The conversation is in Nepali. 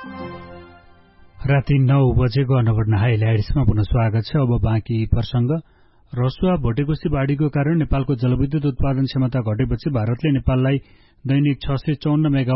राति 9 बजेको अन्नपूर्ण हाइलाइट्समा पुनः स्वागत छ। अब बाँकी प्रसंग। रसुवा भोटेकोशी बाढीको कारण नेपालको जलविद्युत उत्पादन क्षमता घटेपछि भारतले नेपाललाई दैनिक 654